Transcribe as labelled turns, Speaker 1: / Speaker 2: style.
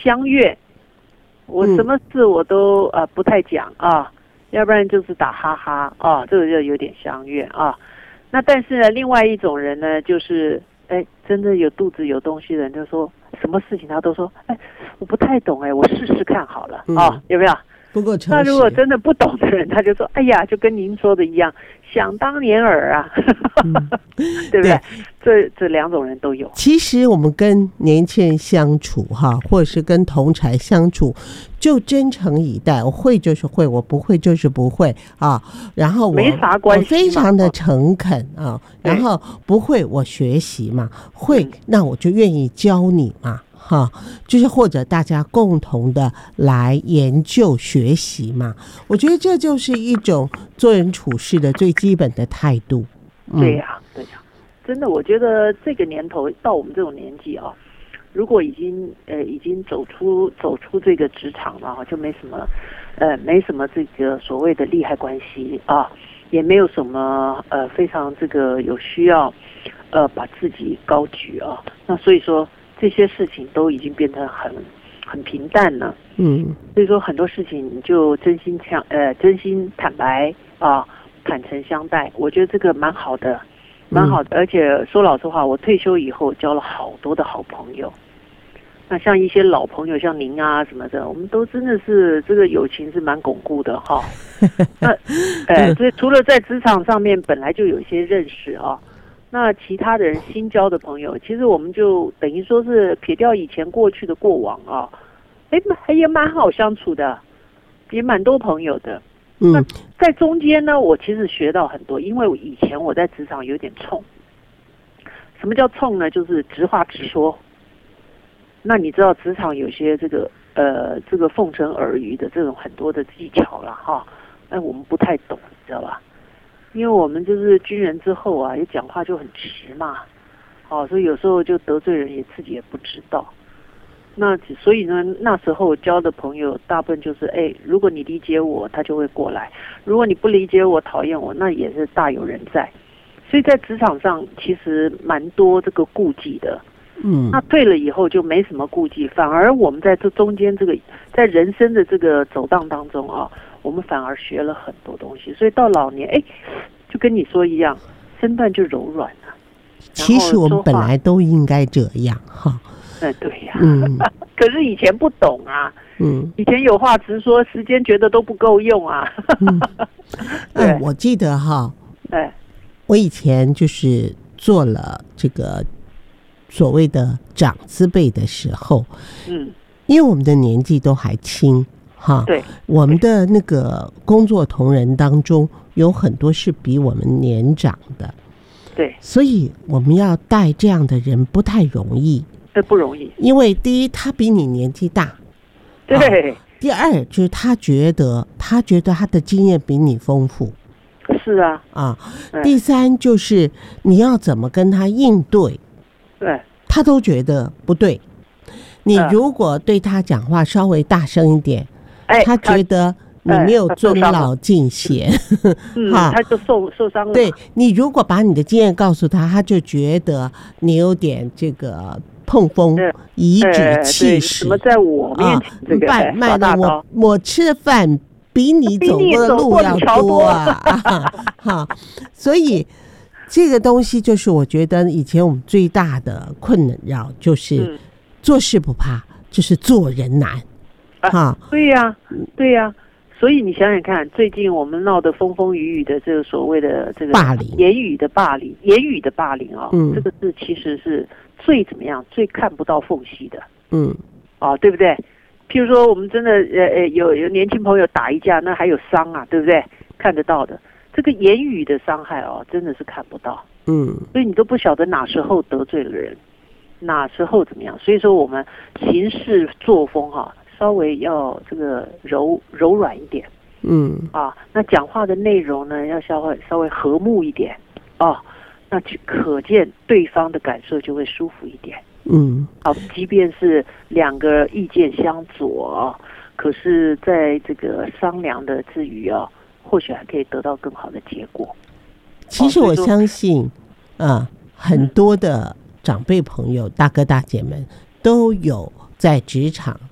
Speaker 1: 相悦，我什么事我都不太讲啊，要不然就是打哈哈啊，这个就有点相悦啊。那但是呢，另外一种人呢，就是真的有肚子有东西的人，就说什么事情他都说，我不太懂，我试试看好了啊，有没有？
Speaker 2: 不够诚实。
Speaker 1: 那如果真的不懂的人，他就说，哎呀，就跟您说的一样，想当年耳啊，对不对？这两种人都有。
Speaker 2: 其实我们跟年轻人相处哈，或者是跟同侪相处，就真诚以待，我会就是会，我不会就是不会啊。然后
Speaker 1: 没啥关系，
Speaker 2: 我非常的诚恳啊。然后不会我学习嘛，会那我就愿意教你嘛。就是或者大家共同的来研究学习嘛，我觉得这就是一种做人处事的最基本的态度。
Speaker 1: 对呀，真的，我觉得这个年头到我们这种年纪啊，如果已经走出这个职场了，就没什么这个所谓的利害关系啊，也没有什么非常这个有需要把自己高举啊，那所以说。这些事情都已经变得很平淡了，所以说很多事情你就真心坦白啊，坦诚相待，我觉得这个蛮好的，而且说老实话，我退休以后交了好多的好朋友，那像一些老朋友，像您啊什么的，我们都真的是这个友情是蛮巩固的哈。那所以除了在职场上面本来就有一些认识啊。那其他的人新交的朋友，其实我们就等于说是撇掉以前过去的过往啊，也蛮好相处的，也蛮多朋友的。那在中间呢，我其实学到很多，因为以前我在职场有点冲。什么叫冲呢？就是直话直说。那你知道职场有些这个奉承耳语的这种很多的技巧了哈，我们不太懂，你知道吧？因为我们就是军人之后啊，也讲话就很直嘛，所以有时候就得罪人，也自己也不知道。那所以呢，那时候交的朋友大部分就是，如果你理解我，他就会过来；如果你不理解我，讨厌我，那也是大有人在。所以在职场上其实蛮多这个顾忌的。那对了以后就没什么顾忌，反而我们在这中间这个在人生的这个走荡当中啊。我们反而学了很多东西，所以到老年，就跟你说一样，身段就柔软了。
Speaker 2: 其实我们本来都应该这样哈。
Speaker 1: 对呀。可是以前不懂啊。以前有话直说，时间觉得都不够用啊。
Speaker 2: 我记得哈。我以前就是做了这个所谓的长字辈的时候，因为我们的年纪都还轻。
Speaker 1: 对，
Speaker 2: 我们的那个工作同仁当中有很多是比我们年长的，
Speaker 1: 对，
Speaker 2: 所以我们要带这样的人不太容易，
Speaker 1: 不容易，
Speaker 2: 因为第一他比你年纪大，
Speaker 1: 对，
Speaker 2: 第二就是他觉得他的经验比你丰富，
Speaker 1: 是啊，
Speaker 2: 第三就是你要怎么跟他应对，
Speaker 1: 对，
Speaker 2: 他都觉得不对，你如果对他讲话稍微大声一点。他觉得你没有尊老敬贤，
Speaker 1: 他就受伤了。
Speaker 2: 对，你如果把你的经验告诉他，他就觉得你有点这个碰风，颐指气使。
Speaker 1: 什么在我面前这个
Speaker 2: 卖的我吃的饭比你走过的路要多啊！所以这个东西就是我觉得以前我们最大的困扰就是做事不怕，就是做人难。
Speaker 1: 对呀，所以你想想看，最近我们闹得风风雨雨的这个所谓的这个
Speaker 2: 霸凌，
Speaker 1: 言语的霸凌啊，这个是其实是最怎么样，最看不到缝隙的，对不对？譬如说我们真的有年轻朋友打一架，那还有伤啊，对不对？看得到的，这个言语的伤害真的是看不到，所以你都不晓得哪时候得罪了人，哪时候怎么样，所以说我们行事作风稍微要这个柔软一点，那讲话的内容呢要稍微和睦一点，那就可见对方的感受就会舒服一点，即便是两个意见相左，可是在这个商量的之余或许还可以得到更好的结果。
Speaker 2: 其实我相信很多的长辈朋友大哥大姐们都有在职场